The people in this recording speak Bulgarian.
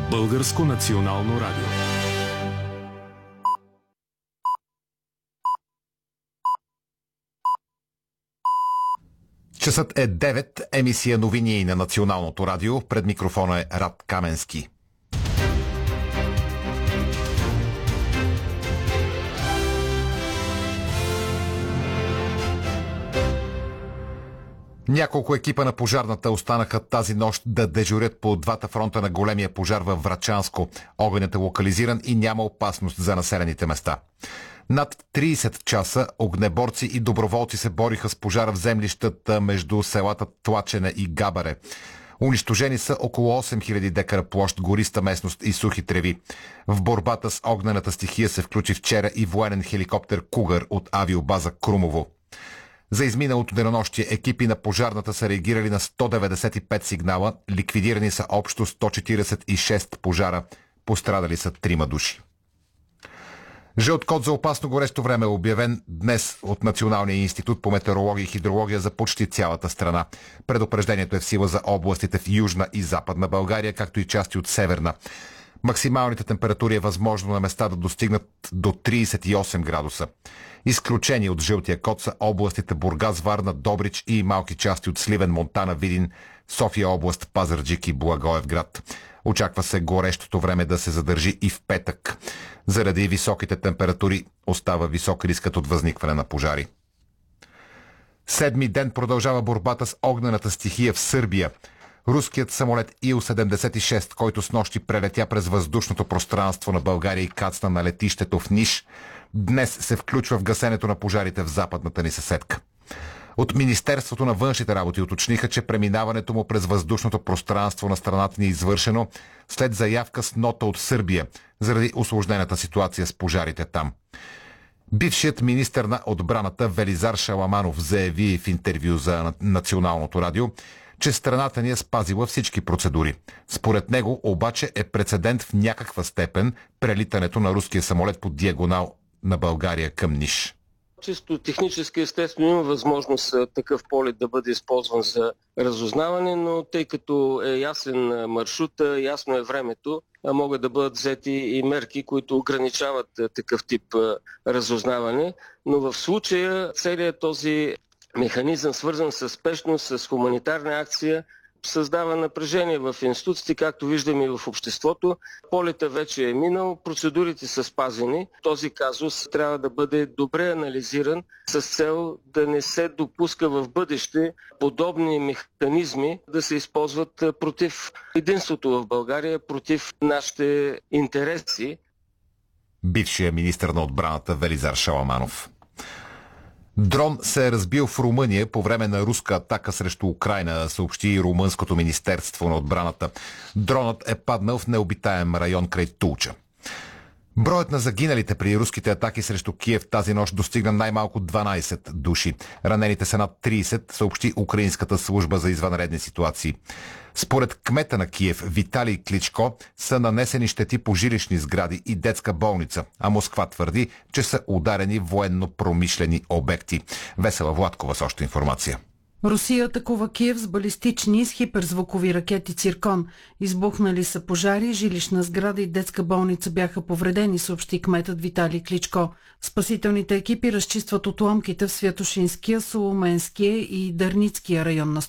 Българско национално радио. Часът е 9, емисия новини на Националното радио. Пред микрофона е Рад Каменски. Няколко екипа на пожарната останаха тази нощ да дежурят по двата фронта на големия пожар във Врачанско. Огънят е локализиран и няма опасност за населените места. Над 30 часа огнеборци и доброволци се бориха с пожара в землищата между селата Тлачене и Габаре. Унищожени са около 8000 декара площ, гориста местност и сухи треви. В борбата с огнената стихия се включи вчера и военен хеликоптер Кугър от авиобаза Крумово. За изминалото денонощие екипи на пожарната са реагирали на 195 сигнала, ликвидирани са общо 146 пожара, пострадали са 3 души. Жълт код за опасно горещо време е обявен днес от Националния институт по метеорология и хидрология за почти цялата страна. Предупреждението е в сила за областите в Южна и Западна България, както и части от Северна. Максималните температури е възможно на места да достигнат до 38 градуса. Изключени от жълтия код са областите Бургас, Варна, Добрич и малки части от Сливен, Монтана, Видин, София област, Пазарджик и Благоевград. Очаква се горещото време да се задържи и в петък. Заради високите температури остава висок рискът от възникване на пожари. Седми ден продължава борбата с огнената стихия в Сърбия. Руският самолет Ил-76, който снощи прелетя през въздушното пространство на България и кацна на летището в Ниш, днес се включва в гасенето на пожарите в западната ни съседка. От Министерството на външните работи уточниха, че преминаването му през въздушното пространство на страната ни е извършено след заявка с нота от Сърбия, заради усложнената ситуация с пожарите там. Бившият министър на отбраната Велизар Шаламанов заяви в интервю за Националното радио, че страната ни е спазила всички процедури. Според него обаче е прецедент в някаква степен прелитането на руския самолет по диагонал на България към Ниш. Чисто технически естествено има възможност такъв полет да бъде използван за разузнаване, но тъй като е ясен маршрута, ясно е времето, могат да бъдат взети и мерки, които ограничават такъв тип разузнаване. Но в случая целият този механизъм, свързан с спешност, с хуманитарна акция, създава напрежение в институциите, както виждаме и в обществото. Полета вече е минал, процедурите са спазени. Този казус трябва да бъде добре анализиран с цел да не се допуска в бъдеще подобни механизми да се използват против единството в България, против нашите интереси. Бившият министър на отбраната Велизар Шаламанов. Дрон се е разбил в Румъния по време на руска атака срещу Украйна, съобщи и Румънското министерство на отбраната. Дронът е паднал в необитаем район край Тулча. Броят на загиналите при руските атаки срещу Киев тази нощ достигна най-малко 12 души. Ранените са над 30, съобщи Украинската служба за извънредни ситуации. Според кмета на Киев Виталий Кличко са нанесени щети по жилищни сгради и детска болница, а Москва твърди, че са ударени военно-промишлени обекти. Весела Владкова с още информация. Русия атакува Киев с балистични с хиперзвукови ракети Циркон. Избухнали са пожари, жилищна сграда и детска болница бяха повредени, съобщи кметът Виталий Кличко. Спасителните екипи разчистват отломките в Святошинския, Соломенския и Дърницкия район на